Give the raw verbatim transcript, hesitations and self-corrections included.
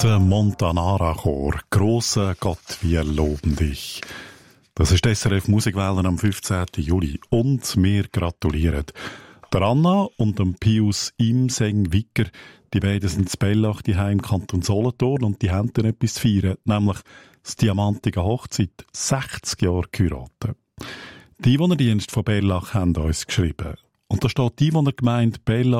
Der Montanara-Chor, «Grosser Gott, wir loben dich». Das ist S R F Musikwellen am fünfzehnten Juli. Und wir gratulieren der Anna und dem Pius Imseng-Wicker. Die beiden sind in Bellach, die im Kanton Solothurn, und die haben dann etwas zu feiern, nämlich das diamantige Hochzeit, sechzig Jahre geheiratet. Die Einwohnerdienst von Bellach haben uns geschrieben. Und da steht die Einwohnergemeinde Bellach